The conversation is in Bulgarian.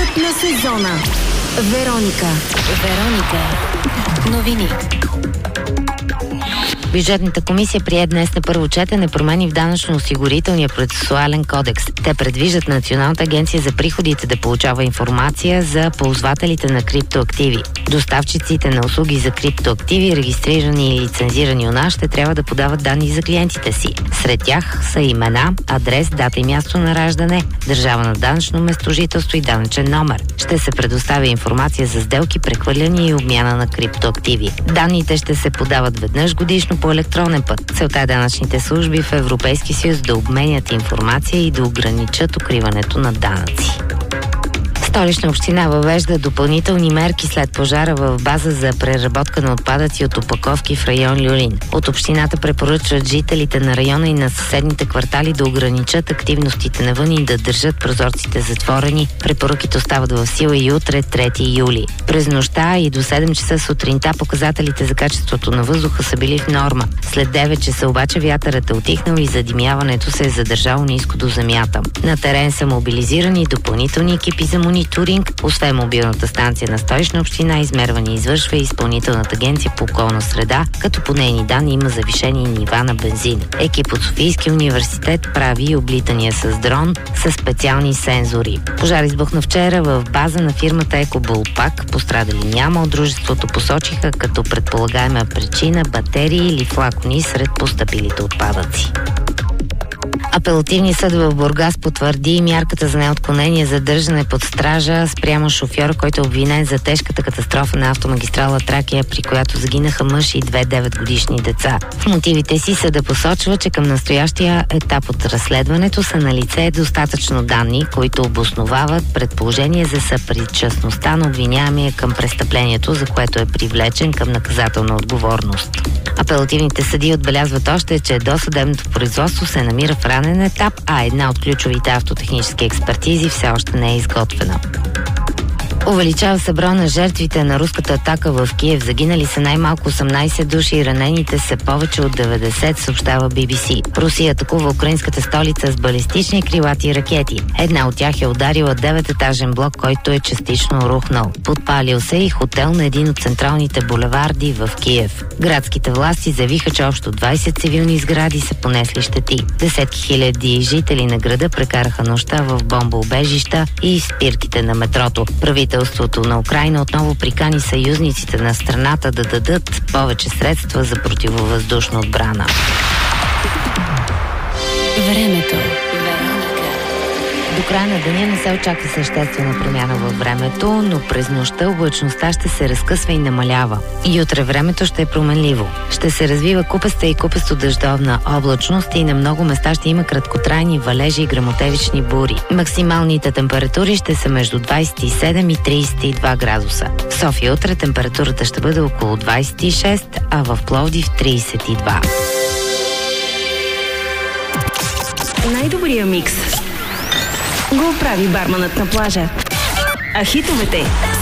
Хит на сезона. Вероника. Новини. Бюджетната комисия прие днес на първо четене промени в данъчно-осигурителния процесуален кодекс. Те предвиждат Националната агенция за приходите да получава информация за ползвателите на криптоактиви. Доставчиците на услуги за криптоактиви, регистрирани и лицензирани у нас, ще трябва да подават данни за клиентите си. Сред тях са имена, адрес, дата и място на раждане, държава на данъчно местожителство и данъчен номер. Ще се предоставя информация за сделки, прехвърляния и обмяна на криптоактиви. Данните ще се подават веднъж годишно по електронен път. Целта е данъчните служби в Европейски съюз да обменят информация и да ограничат укриването на данъци. Столична община въвежда допълнителни мерки след пожара в база за преработка на отпадъци от опаковки в район Люлин. От общината препоръчват жителите на района и на съседните квартали да ограничат активностите навън и да държат прозорците затворени. Препоръките остават в сила и утре, 3 юли. През нощта и до 7 часа сутринта показателите за качеството на въздуха са били в норма. След 9 часа обаче вятърът е утихнал и задимяването се е задържало ниско до земята. На терен са мобилизирани допълнителни екипи за мониторинг. Освен мобилната станция на Столична община, измерване извършва и Изпълнителната агенция по околна среда, като по нейни данни има завишени нива на бензин. Екип от Софийския университет прави облитания с дрон с специални сензори. Пожар избухна вчера в база на фирмата Екобулпак. Пострадали няма. От дружеството посочиха като предполагаема причина батерии или флакони сред постъпилите отпадъци. Апелативният съд в Бургас потвърди мярката за неотклонение за държане под стража спрямо шофьор, който е обвинен за тежката катастрофа на автомагистрала Тракия, при която загинаха мъж и 2 9-годишни деца. В мотивите си съда посочва, че към настоящия етап от разследването са налице достатъчно данни, които обосновават предположение за съпричастността на обвиняемия към престъплението, за което е привлечен към наказателна отговорност. Апелативните съдии отбелязват още, че досъдебното производство се намира в ранен етап, а една от ключовите автотехнически експертизи все още не е изготвена. Увеличава се броя на жертвите на руската атака в Киев. Загинали са най-малко 18 души и ранените са повече от 90, съобщава BBC. Русия атакува украинската столица с балистични крилати ракети. Една от тях е ударила 9-етажен блок, който е частично рухнал. Подпалил се и хотел на един от централните булеварди в Киев. Градските власти заявиха, че общо 20 цивилни сгради са понесли щети. Десетки хиляди жители на града прекараха нощта в бомбоубежища и в спирките на метрото. Правителството на Украйна отново прикани съюзниците на страната да дадат повече средства за противовъздушна отбрана. Времето. До края на деня не се очаква съществена промяна във времето, но през нощта облачността ще се разкъсва и намалява. И утре времето ще е променливо. Ще се развива купеста и купесто-дъждовна облачност и на много места ще има краткотрайни валежи и гръмотевични бури. Максималните температури ще са между 27 и 32 градуса. В София утре температурата ще бъде около 26, а в Пловдив 32. Най-добрия микс го прави барманът на плажа. А хитовете